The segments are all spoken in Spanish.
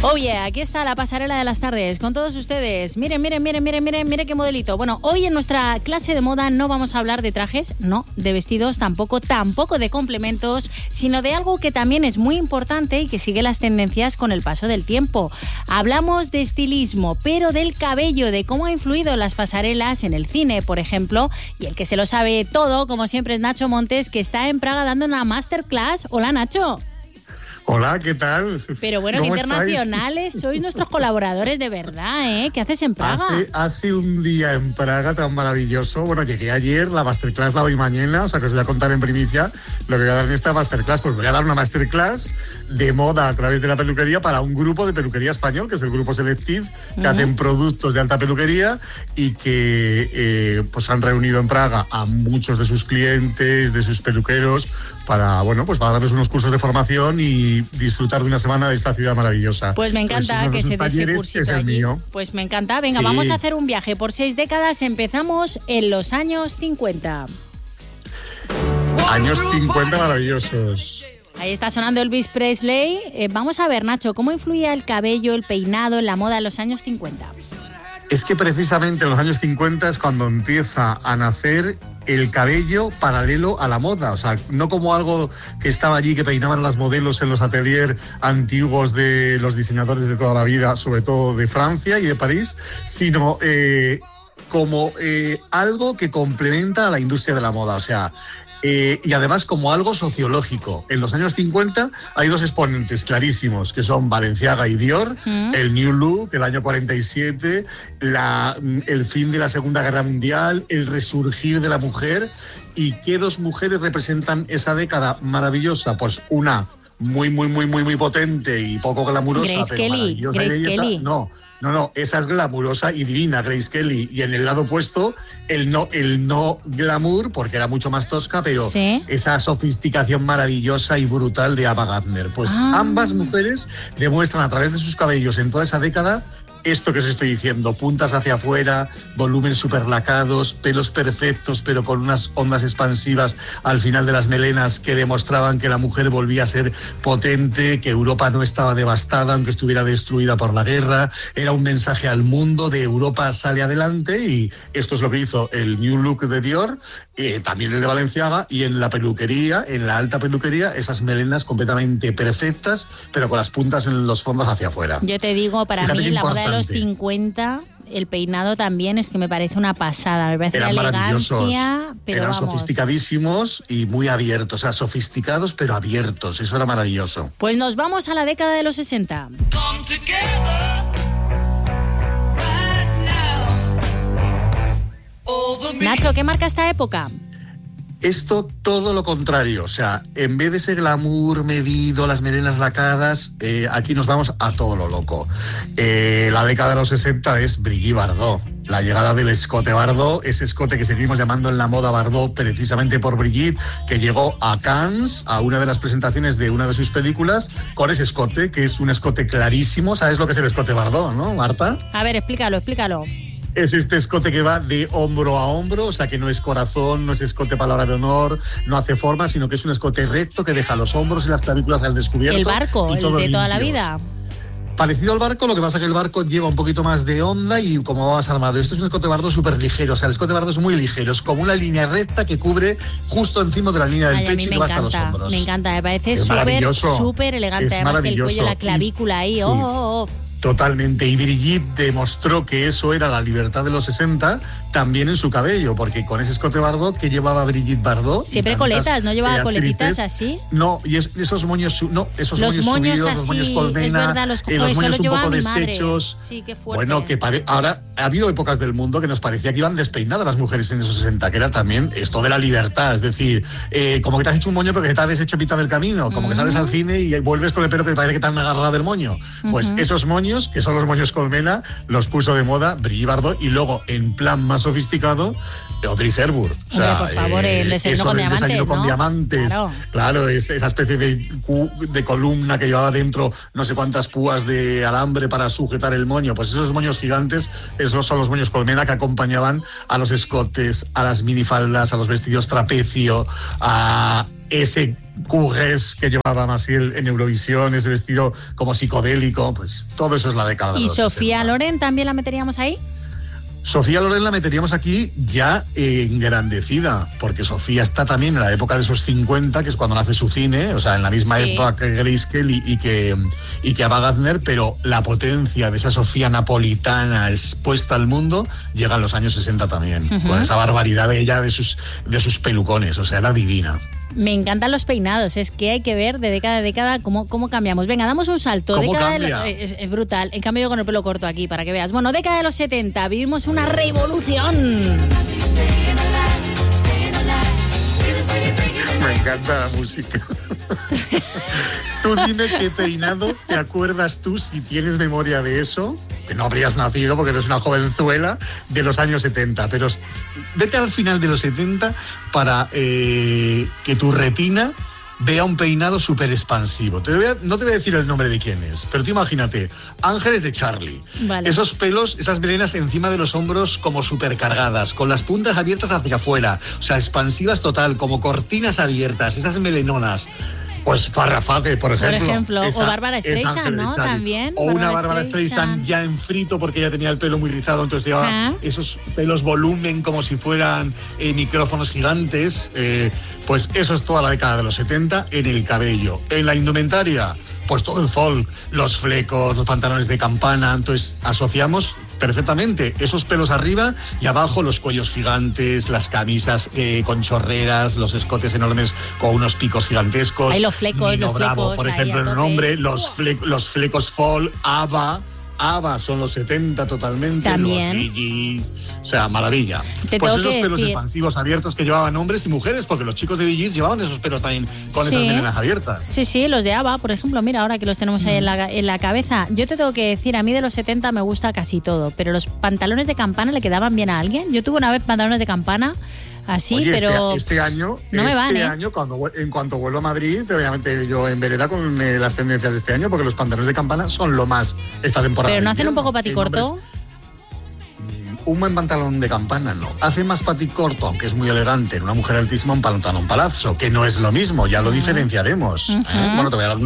Oh yeah, aquí está la pasarela de las tardes con todos ustedes. Miren qué modelito. Bueno, hoy en nuestra clase de moda no vamos a hablar de trajes, no, de vestidos tampoco de complementos, sino de algo que también es muy importante y que sigue las tendencias con el paso del tiempo. Hablamos de estilismo, pero del cabello, de cómo ha influido las pasarelas en el cine, por ejemplo, y el que se lo sabe todo, como siempre, es Nacho Montes, que está en Praga dando una masterclass. Hola, Nacho. Hola, ¿qué tal? Pero bueno, que internacionales, sois nuestros colaboradores de verdad, ¿eh? ¿Qué haces en Praga? Hace un día en Praga tan maravilloso. Bueno, llegué ayer, la masterclass la doy mañana, o sea que os voy a contar en primicia lo que voy a dar en esta masterclass. Pues voy a dar una masterclass de moda a través de la peluquería para un grupo de peluquería español, que es el grupo Selective, que hacen productos de alta peluquería y que pues han reunido en Praga a muchos de sus clientes, de sus peluqueros, para darles unos cursos de formación y disfrutar de una semana de esta ciudad maravillosa. Pues me encanta que se dé ese cursito allí. Mío. Pues me encanta. Venga, sí. Vamos a hacer un viaje por 6 décadas. Empezamos en los años 50. Años 50 maravillosos. Ahí está sonando Elvis Presley. Vamos a ver, Nacho, ¿cómo influía el cabello, el peinado en la moda en los años 50? Es que precisamente en los años 50 es cuando empieza a nacer el cabello paralelo a la moda, o sea, no como algo que estaba allí, que peinaban las modelos en los ateliers antiguos de los diseñadores de toda la vida, sobre todo de Francia y de París, sino como algo que complementa a la industria de la moda, o sea, y además como algo sociológico. En los años 50 hay dos exponentes clarísimos, que son Balenciaga y Dior, el New Look, el año 47, el fin de la Segunda Guerra Mundial, el resurgir de la mujer. ¿Y qué dos mujeres representan esa década maravillosa? Pues una muy potente y poco glamurosa, Grace pero Kelly, maravillosa. Grace Kelly. No, esa es glamurosa y divina, Grace Kelly. Y en el lado opuesto, el no glamour, porque era mucho más tosca, pero ¿sí? Esa sofisticación maravillosa y brutal de Ava Gardner. Pues ambas mujeres demuestran a través de sus cabellos en toda esa década esto que os estoy diciendo: puntas hacia afuera, volúmenes superlacados, pelos perfectos, pero con unas ondas expansivas al final de las melenas que demostraban que la mujer volvía a ser potente, que Europa no estaba devastada, aunque estuviera destruida por la guerra. Era un mensaje al mundo de Europa sale adelante, y esto es lo que hizo el New Look de Dior, también el de Balenciaga, y en la peluquería, en la alta peluquería, esas melenas completamente perfectas, pero con las puntas en los fondos hacia afuera. Yo te digo, para mí la moda de los 50, el peinado también es que me parece una pasada, me parece eran una elegancia, pero eran vamos, sofisticadísimos y muy abiertos, o sea, sofisticados pero abiertos, eso era maravilloso. Pues nos vamos a la década de los 60. Nacho, ¿qué marca esta época? Esto todo lo contrario, o sea, en vez de ese glamour medido, las melenas lacadas, aquí nos vamos a todo lo loco. La década de los 60 es Brigitte Bardot, la llegada del escote Bardot, ese escote que seguimos llamando en la moda Bardot precisamente por Brigitte, que llegó a Cannes, a una de las presentaciones de una de sus películas, con ese escote, que es un escote clarísimo. ¿Sabes lo que es el escote Bardot, no, Marta? A ver, explícalo. Es este escote que va de hombro a hombro, o sea que no es corazón, no es escote palabra de honor, no hace forma, sino que es un escote recto que deja los hombros y las clavículas al descubierto. El barco, el de limpios. Toda la vida. Parecido al barco, lo que pasa es que el barco lleva un poquito más de onda y como va más armado. Esto es un escote Bardot súper ligero, o sea, el escote Bardot es muy ligero, es como una línea recta que cubre justo encima de la línea del pecho y que va hasta los hombros. Me encanta, me parece súper elegante, además el cuello, la clavícula ahí, sí. Totalmente, y Brigitte demostró que eso era la libertad de los 60 también en su cabello, porque con ese escote Bardot que llevaba Brigitte Bardot... Siempre coletas, ¿no llevaba coletitas así? No, y esos moños, esos los moños subidos, así, los moños colmena, es verdad, los moños un poco mi deshechos. Sí, qué fuerte. Bueno, ahora ha habido épocas del mundo que nos parecía que iban despeinadas las mujeres en esos 60, que era también esto de la libertad, es decir, como que te has hecho un moño pero que te has deshecho a mitad del camino, como que sales al cine y vuelves con el pelo que parece que te han agarrado del moño. Pues esos moños, que son los moños colmena, los puso de moda Brigitte Bardot, y luego en plan más más sofisticado que Audrey Hepburn. O sea, por favor, el desayuno con diamantes, desayuno con diamantes. Claro, esa especie de columna que llevaba dentro no sé cuántas púas de alambre para sujetar el moño. Pues esos moños gigantes, esos son los moños colmena que acompañaban a los escotes, a las minifaldas, a los vestidos trapecio, a ese curés que llevaba Maciel en Eurovisión, ese vestido como psicodélico, pues todo eso es la década de los 60. ¿Y Sofía Loren también la meteríamos ahí? Sofía Loren la meteríamos aquí ya engrandecida, porque Sofía está también en la época de esos 50, que es cuando nace su cine, o sea, en la misma época que Grace Kelly y que Ava Gardner, pero la potencia de esa Sofía napolitana expuesta al mundo llega en los años 60 también, con esa barbaridad de ella, de sus pelucones, o sea, era divina. Me encantan los peinados, es que hay que ver de década a década cómo cambiamos. Venga, damos un salto. ¿Cómo década cambia? Es brutal. En cambio yo con el pelo corto aquí, para que veas. Bueno, década de los 70, vivimos una revolución. Me encanta la música. Tú dime qué peinado te acuerdas tú, si tienes memoria de eso, que no habrías nacido porque eres una jovenzuela, de los años 70, pero vete al final de los 70 para que tu retina vea un peinado súper expansivo. No te voy a decir el nombre de quién es, pero tú imagínate, Ángeles de Charlie. Vale. Esos pelos, esas melenas encima de los hombros como súper cargadas, con las puntas abiertas hacia afuera, o sea, expansivas total, como cortinas abiertas, esas melenonas. Pues Farrah Fawcett, por ejemplo. O Bárbara Streisand, ¿no? También. O una Bárbara Streisand ya en frito porque ella tenía el pelo muy rizado, entonces llevaba esos pelos volumen como si fueran micrófonos gigantes. Pues eso es toda la década de los 70 en el cabello. En la indumentaria, pues todo el folk, los flecos, los pantalones de campana. Entonces asociamos perfectamente esos pelos arriba y abajo los cuellos gigantes, las camisas con chorreras, los escotes enormes con unos picos gigantescos. Ahí los flecos, Nino Bravo, por ejemplo, en el nombre, los flecos fall, ABBA son los 70 totalmente, también. Los Bee Gees, o sea, maravilla. Te pues tengo esos que pelos decir... expansivos abiertos que llevaban hombres y mujeres, porque los chicos de Bee Gees llevaban esos pelos también con esas melenas abiertas. Sí, los de ABBA, por ejemplo, mira, ahora que los tenemos ahí en la cabeza. Yo te tengo que decir, a mí de los 70 me gusta casi todo, pero los pantalones de campana le quedaban bien a alguien. Yo tuve una vez pantalones de campana así, oye, pero este año, no me van, año, en cuanto vuelva a Madrid, te voy a meter yo en vereda con las tendencias de este año, porque los pantalones de campana son lo más esta temporada. Pero no hacen un poco paticorto. Un buen pantalón de campana no. Hace más paticorto, aunque es muy elegante, en una mujer altísima, un pantalón palazzo, que no es lo mismo, ya lo diferenciaremos. Bueno, te voy a dar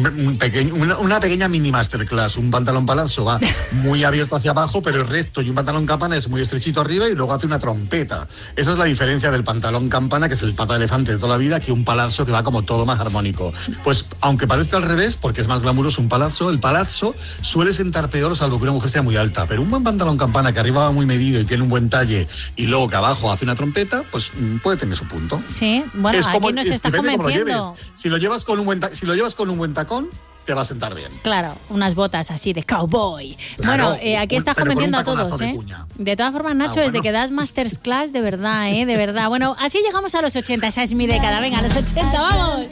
una pequeña mini masterclass. Un pantalón palazzo va muy abierto hacia abajo, pero es recto, y un pantalón campana es muy estrechito arriba y luego hace una trompeta. Esa es la diferencia del pantalón campana, que es el pata de elefante de toda la vida, que un palazzo que va como todo más armónico. Pues, aunque parezca al revés, porque es más glamuroso un palazzo, el palazzo suele sentar peor, salvo que una mujer sea muy alta, pero un buen pantalón campana que arriba va muy medido y tiene un buen talle y luego que abajo hace una trompeta, pues puede tener su punto. Sí, bueno, es como, aquí nos está convenciendo. Si lo llevas con un buen tacón, te va a sentar bien. Claro, unas botas así de cowboy. Claro, bueno, aquí estás convenciendo a todos, ¿eh? De todas formas, Nacho, desde que das masterclass, de verdad, de verdad. Bueno, así llegamos a los 80, esa es mi década. Venga, a los 80, vamos.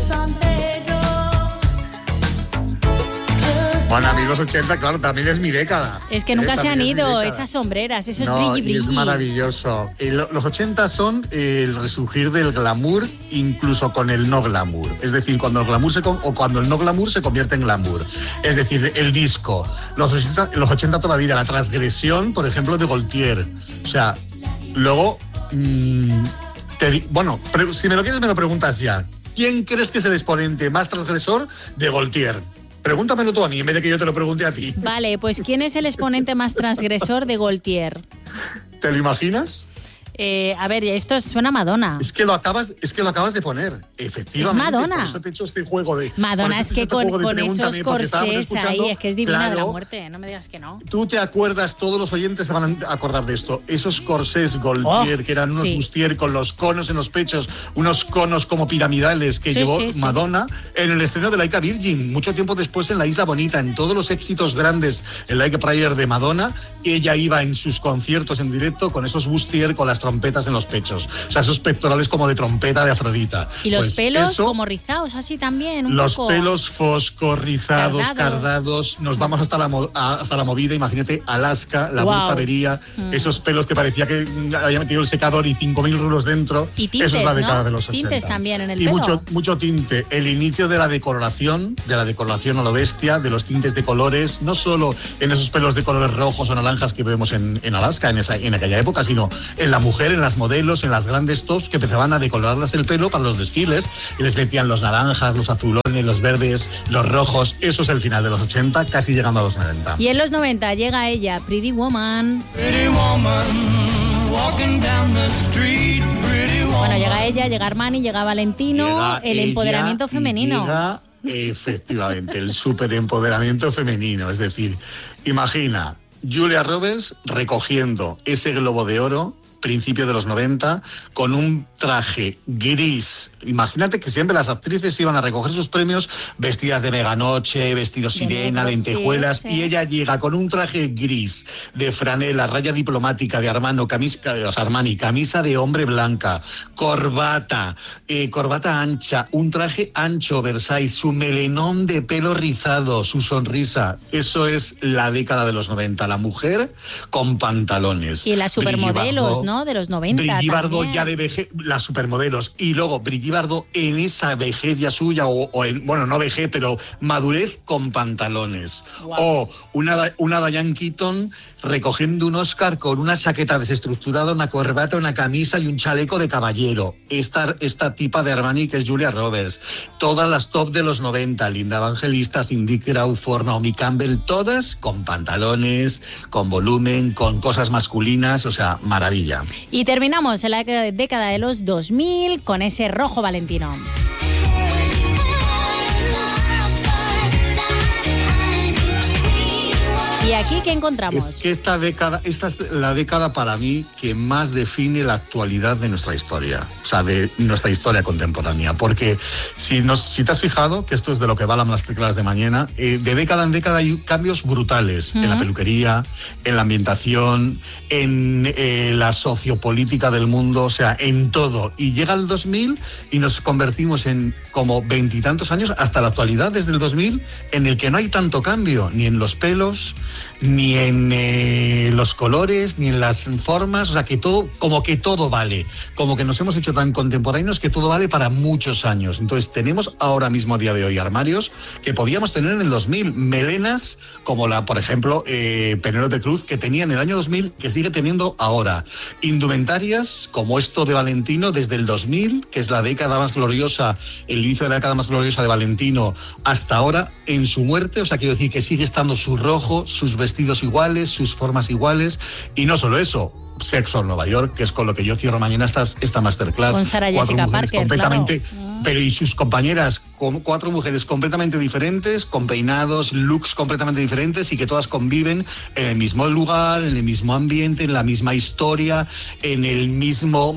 Bueno, a mí los 80, claro, también es mi década. Es que nunca se han ido esas sombreras, esos brilli. Es maravilloso. Los 80 son el resurgir del glamour, incluso con el no glamour. Es decir, cuando el glamour cuando el no glamour se convierte en glamour. Es decir, el disco. Los 80 toda la vida, la transgresión, por ejemplo, de Gaultier. O sea, luego, bueno, si me lo quieres me lo preguntas ya. ¿Quién crees que es el exponente más transgresor de Gaultier? Pregúntamelo tú a mí, en vez de que yo te lo pregunte a ti. Vale, pues ¿quién es el exponente más transgresor de Gaultier? ¿Te lo imaginas? A ver, esto suena a Madonna. Es que lo acabas de poner, efectivamente. Es Madonna. Por eso te he hecho este juego de... Madonna, es que con esos corsés ahí, es que es divina de la muerte, no me digas que no. Tú te acuerdas, todos los oyentes se van a acordar de esto, esos corsés Gaultier, que eran unos bustier con los conos en los pechos, unos conos como piramidales que llevó Madonna en el estreno de Like a Virgin, mucho tiempo después en La Isla Bonita, en todos los éxitos grandes, el Like a Prayer de Madonna, ella iba en sus conciertos en directo con esos bustier, con las trompetas trompetas en los pechos. O sea, esos pectorales como de trompeta de Afrodita. Y los pelos como rizados, así también, los pelos foscorizados, cardados. Nos vamos hasta la movida, imagínate, Alaska, la brujería, esos pelos que parecía que había metido el secador y 5.000 rulos dentro. Y tintes, eso es la década de los 80. Tintes también en el pelo. Y mucho tinte. El inicio de la decoloración a lo bestia, de los tintes de colores, no solo en esos pelos de colores rojos o naranjas que vemos en Alaska en aquella época, sino en la mujer, en las modelos, en las grandes tops que empezaban a decolorarlas el pelo para los desfiles y les metían los naranjas, los azulones, los verdes, los rojos. Eso es el final de los 80, casi llegando a los 90. Y en los 90 llega ella, Pretty Woman. Bueno, llega ella, llega Armani, llega Valentino, llega el empoderamiento femenino. Llega, efectivamente, el superempoderamiento femenino. Es decir, imagina Julia Roberts recogiendo ese Globo de Oro, principio de los 90, con un traje gris. Imagínate que siempre las actrices iban a recoger sus premios vestidas de meganoche, vestidos sirena, lentejuelas, sí. Y ella llega con un traje gris de franela, raya diplomática de Armani, camisa de hombre blanca, corbata ancha, un traje ancho Versailles, su melenón de pelo rizado, su sonrisa. Eso es la década de los 90, la mujer con pantalones. Y las supermodelos, ¿no? De los 90. Brigitte Bardot ya de vejez, las supermodelos, y luego Brigitte Bardot en esa vejez ya suya, bueno, no vejez, pero madurez con pantalones. Wow. O una Diane Keaton recogiendo un Oscar con una chaqueta desestructurada, una corbata, una camisa y un chaleco de caballero. Esta tipa de Armani que es Julia Roberts. Todas las top de los 90, Linda Evangelista, Cindy Crawford, Naomi Campbell, todas con pantalones, con volumen, con cosas masculinas, o sea, maravilla. Y terminamos en la década de los 2000 con ese rojo Valentino. ¿Y aquí qué encontramos? Es que esta es la década para mí que más define la actualidad de nuestra historia, o sea, de nuestra historia contemporánea, porque si te has fijado, que esto es de lo que va la masterclass de mañana, de década en década hay cambios brutales en la peluquería, en la ambientación, en la sociopolítica del mundo, o sea, en todo. Y llega el 2000 y nos convertimos en como 20 y tantos años, hasta la actualidad, desde el 2000, en el que no hay tanto cambio, ni en los pelos, ni en los colores, ni en las formas, o sea, que todo vale, como que nos hemos hecho tan contemporáneos que todo vale para muchos años. Entonces tenemos ahora mismo a día de hoy armarios que podíamos tener en el 2000, melenas como por ejemplo, Penélope Cruz, que tenía en el año 2000, que sigue teniendo ahora, indumentarias como esto de Valentino desde el 2000, que es la década más gloriosa, el inicio de la década más gloriosa de Valentino, hasta ahora, en su muerte, o sea, quiero decir que sigue estando su rojo, sus vestidos iguales, sus formas iguales, y no solo eso, Sexo en Nueva York, que es con lo que yo cierro mañana esta masterclass. Con Sarah Jessica Parker, completamente, claro. Pero y sus compañeras, con 4 mujeres completamente diferentes, con peinados, looks completamente diferentes y que todas conviven en el mismo lugar, en el mismo ambiente, en la misma historia, en el mismo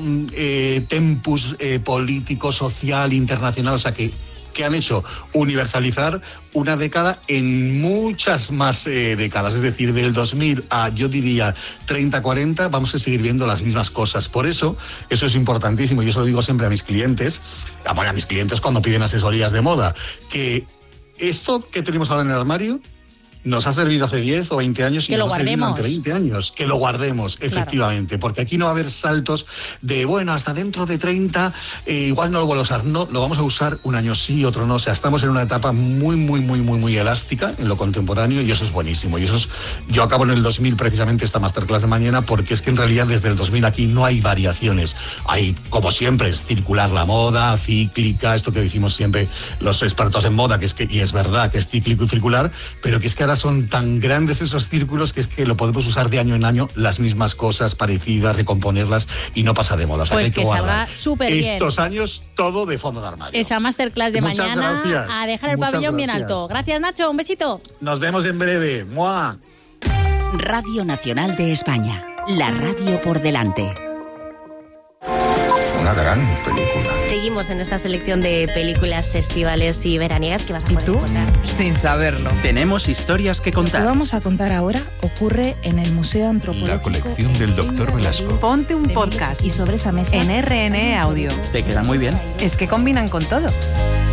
tempus político, social, internacional, o sea que han hecho universalizar una década en muchas más décadas. Es decir, del 2000 a, yo diría, 30, 40, vamos a seguir viendo las mismas cosas. Por eso es importantísimo, y yo se lo digo siempre a mis clientes, cuando piden asesorías de moda, que esto que tenemos ahora en el armario nos ha servido hace 10 o 20 años y que nos lo ha servido guardemos. durante 20 años. Que lo guardemos, efectivamente. Claro. Porque aquí no va a haber saltos de, bueno, hasta dentro de 30, igual no lo vuelvo a usar. No, lo vamos a usar un año sí, otro no. O sea, estamos en una etapa muy elástica en lo contemporáneo y eso es buenísimo. Y yo acabo en el 2000 precisamente esta masterclass de mañana porque es que en realidad desde el 2000 aquí no hay variaciones. Hay, como siempre, es circular la moda, cíclica, esto que decimos siempre los expertos en moda, y es verdad que es cíclico y circular, pero que es que ahora son tan grandes esos círculos que es que lo podemos usar de año en año, las mismas cosas parecidas, recomponerlas y no pasa de moda. O sea, pues que hay que salga súper bien. Estos años todo de fondo de armario. Esa masterclass de Muchas mañana gracias. A dejar el pabellón bien alto. Gracias, Nacho. Un besito. Nos vemos en breve. ¡Mua! Radio Nacional de España. La radio por delante. una gran película. Seguimos en esta selección de películas estivales y veraniegas que vas a poder encontrar. Sin saberlo. Tenemos historias que contar. Lo que vamos a contar ahora ocurre en el Museo Antropológico. La colección del Dr. Velasco. Ponte un podcast y sobre esa mesa en RN Audio. Te queda muy bien. Es que combinan con todo.